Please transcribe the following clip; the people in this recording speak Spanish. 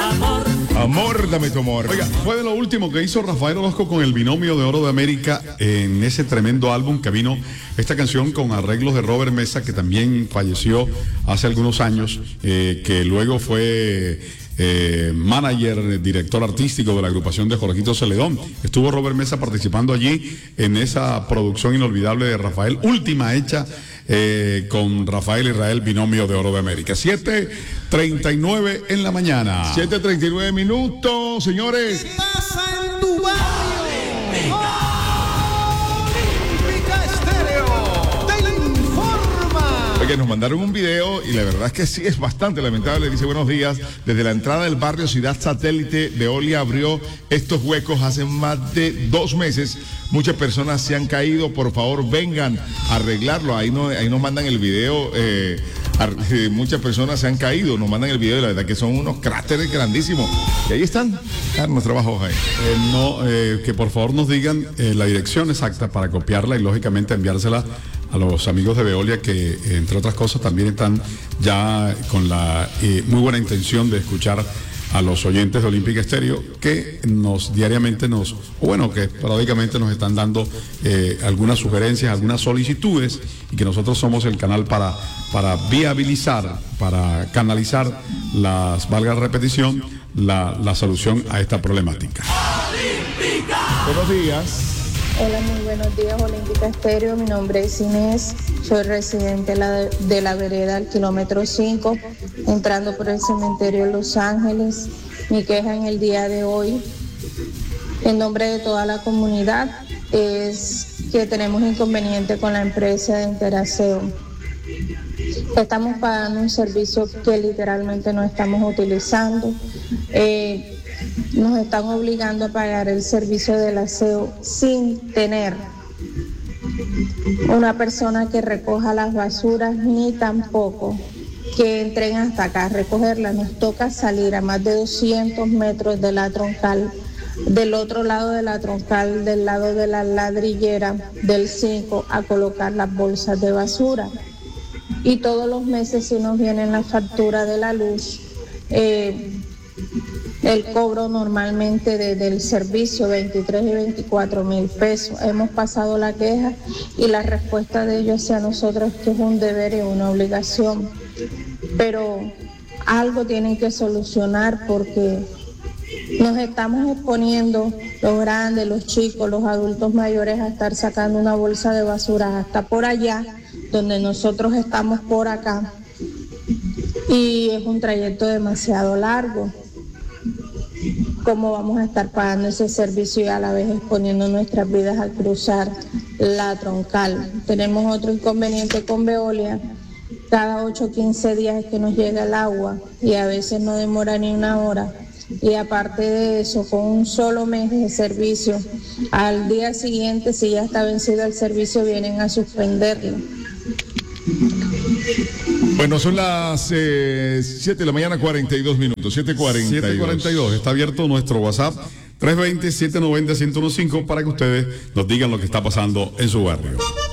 Amor, dame tu amor. Oiga, fue de lo último que hizo Rafael Orozco con el Binomio de Oro de América en ese tremendo álbum que vino esta canción con arreglos de Robert Mesa, que también falleció hace algunos años, que luego fue manager, director artístico de la agrupación de Jorgito Celedón. Estuvo Robert Mesa participando allí en esa producción inolvidable de Rafael, última hecha con Rafael Israel, Binomio de Oro de América. 7:39 en la mañana. 7:39 minutos, señores. ¿Qué pasa en tu barrio? Olímpica Estéreo te informa. Oye, nos mandaron un video y la verdad es que sí es bastante lamentable. Dice: buenos días, desde la entrada del barrio Ciudad Satélite, Veolia abrió estos huecos hace más de 2 meses. Muchas personas se han caído, por favor vengan a arreglarlo. Ahí nos mandan el video, muchas personas se han caído, nos mandan el video y la verdad que son unos cráteres grandísimos. Y ahí están los trabajos ahí. Que por favor nos digan la dirección exacta para copiarla y lógicamente enviársela a los amigos de Veolia, que entre otras cosas también están ya con la muy buena intención de escuchar a los oyentes de Olímpica Estéreo, que que paradójicamente nos están dando algunas sugerencias, algunas solicitudes, y que nosotros somos el canal para viabilizar, para canalizar valga la repetición, la solución a esta problemática. ¡Olímpica! Buenos días. Hola, muy buenos días, Olímpica Estéreo. Mi nombre es Inés, soy residente de la vereda al kilómetro 5, entrando por el cementerio Los Ángeles. Mi queja en el día de hoy, en nombre de toda la comunidad, es que tenemos inconveniente con la empresa de Interaseo. Estamos pagando un servicio que literalmente no estamos utilizando. Nos están obligando a pagar el servicio del aseo sin tener una persona que recoja las basuras, ni tampoco que entren hasta acá a recogerlas. Nos toca salir a más de 200 metros de la troncal, del otro lado de la troncal, del lado de la ladrillera del 5, a colocar las bolsas de basura. Y todos los meses, si nos vienen la factura de la luz, el cobro normalmente del servicio, 23 y 24 mil pesos. Hemos pasado la queja y la respuesta de ellos hacia nosotros es que es un deber y una obligación. Pero algo tienen que solucionar, porque nos estamos exponiendo, los grandes, los chicos, los adultos mayores, a estar sacando una bolsa de basura hasta por allá, donde nosotros estamos por acá. Y es un trayecto demasiado largo. ¿Cómo vamos a estar pagando ese servicio y a la vez exponiendo nuestras vidas al cruzar la troncal? Tenemos otro inconveniente con Veolia. Cada 8 o 15 días es que nos llega el agua y a veces no demora ni una hora. Y aparte de eso, con un solo mes de servicio, al día siguiente, si ya está vencido el servicio, vienen a suspenderlo. Bueno, son las 7 de la mañana, 42 minutos, 7:42. 7:42, está abierto nuestro WhatsApp 320-790-1015 para que ustedes nos digan lo que está pasando en su barrio.